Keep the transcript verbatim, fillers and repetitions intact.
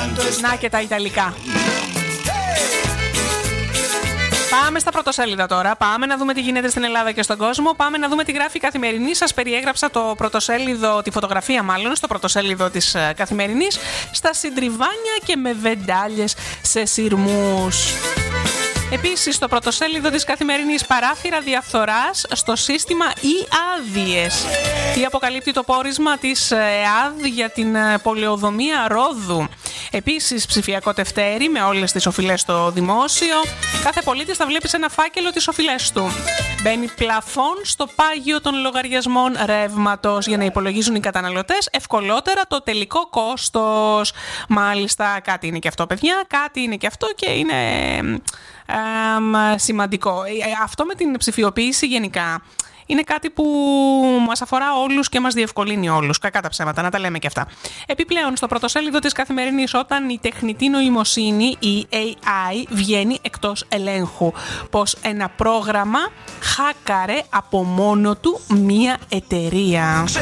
Να και τα Ιταλικά. Πάμε στα πρωτοσέλιδα τώρα. Πάμε να δούμε τι γίνεται στην Ελλάδα και στον κόσμο. Πάμε να δούμε τι γράφει η Καθημερινή. Σας περιέγραψα το πρωτοσέλιδο, τη φωτογραφία μάλλον, στο πρωτοσέλιδο της Καθημερινής. Στα συντριβάνια και με βεντάλιες σε σειρμούς. Επίσης, στο πρωτοσέλιδο της Καθημερινής, παράθυρα διαφθοράς στο σύστημα e-άδειες. Τι αποκαλύπτει το πόρισμα της ΕΑΔ για την πολεοδομία Ρόδου. Επίσης, ψηφιακό τευτέρι με όλες τις οφειλές στο δημόσιο. Κάθε πολίτης θα βλέπει σε ένα φάκελο τις οφειλές του. Μπαίνει πλαφόν στο πάγιο των λογαριασμών ρεύματος για να υπολογίζουν οι καταναλωτές ευκολότερα το τελικό κόστος. Μάλιστα, κάτι είναι και αυτό, παιδιά, κάτι είναι και αυτό και είναι ε, σημαντικό. Αυτό με την ψηφιοποίηση γενικά είναι κάτι που μας αφορά όλους και μας διευκολύνει όλους. Κακά τα ψέματα, να τα λέμε και αυτά. Επιπλέον, στο πρωτοσέλιδο της Καθημερινής, όταν η τεχνητή νοημοσύνη, η έι άι, βγαίνει εκτός ελέγχου. Πως ένα πρόγραμμα χάκαρε από μόνο του μία εταιρεία.